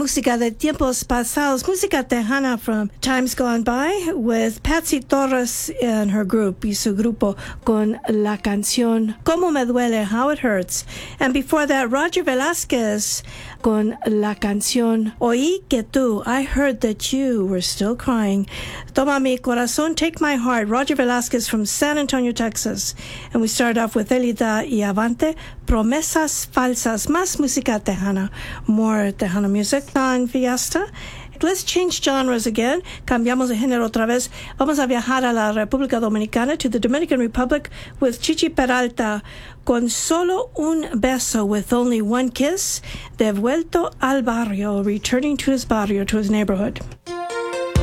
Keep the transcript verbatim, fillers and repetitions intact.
música de tiempos pasados, música tejana from times gone by, with Patsy Torres and her group, y su grupo, con la canción Como Me Duele, How It Hurts. And before that, Roger Velázquez con la canción Oí que tú, I heard that you were still crying. Toma mi corazón, take my heart, Roger Velázquez from San Antonio, Texas. And we start off with Elida y Avante, Promesas Falsas, más música tejana, more tejana music on Fiesta. Let's change genres again. Cambiamos de género otra vez. Vamos a viajar a la República Dominicana, to the Dominican Republic, with Chichi Peralta, con solo un beso, with only one kiss, de vuelto al barrio, returning to his barrio, to his neighborhood.